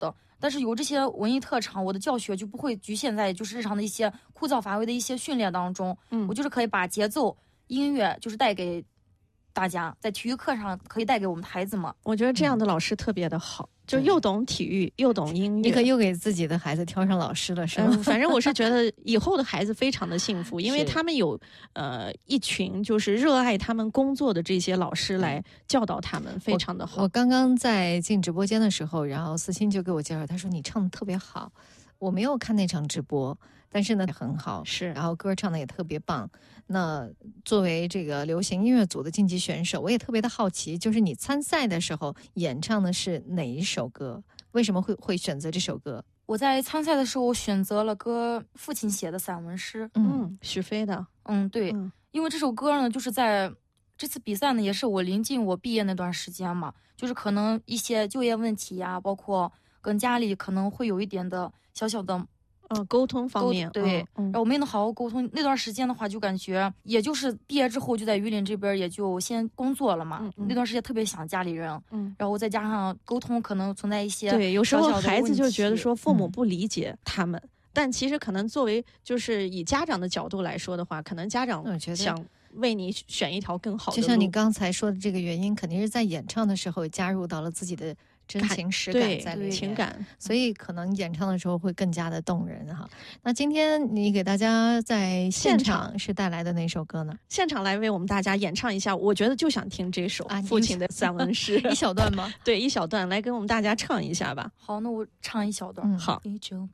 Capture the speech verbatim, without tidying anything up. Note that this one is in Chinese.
的。但是有这些文艺特长，我的教学就不会局限在就是日常的一些枯燥乏味的一些训练当中。嗯，我就是可以把节奏、音乐就是带给大家，在体育课上可以带给我们的孩子们。 我觉得这样的老师特别的好。嗯，就又懂体育又懂音乐， 你可又给自己的孩子挑上老师了，是吗？ 嗯，反正我是觉得以后的孩子非常的幸福，因为他们有呃一群就是热爱他们工作的这些老师来教导他们，非常的好。 我, 我刚刚在进直播间的时候，然后思欣就给我介绍，他说你唱的特别好。我没有看那场直播，但是呢很好， 是， 然后歌唱的也特别棒。那作为这个流行音乐组的竞技选手，我也特别的好奇，就是你参赛的时候演唱的是哪一首歌？为什么会会选择这首歌？ 我在参赛的时候选择了歌父亲写的散文诗， 嗯，许飞的， 嗯，对，嗯，因为这首歌呢，就是在这次比赛呢，也是我临近我毕业那段时间嘛，就是可能一些就业问题呀，包括跟家里可能会有一点的小小的。 呃，沟通方面， 对， 嗯， 然后我没能好好沟通。那段时间的话，就感觉也就是毕业之后就在榆林这边也就先工作了嘛。嗯嗯，那段时间特别想家里人，嗯，然后再加上沟通可能存在一些小小的对，有时候孩子就觉得说父母不理解他们，嗯，但其实可能作为就是以家长的角度来说的话，可能家长想为你选一条更好的路。 就像你刚才说的这个原因，肯定是在演唱的时候加入到了自己的真情实感在里面， 情感， 所以可能演唱的时候会更加的动人哈。那今天你给大家在现场是带来的哪首歌呢？ 现场来为我们大家演唱一下，我觉得就想听这首父亲的散文诗， 啊，一小段吗？ 对，一小段，来跟我们大家唱一下吧。 好，那我唱一小段。 嗯，好。 你就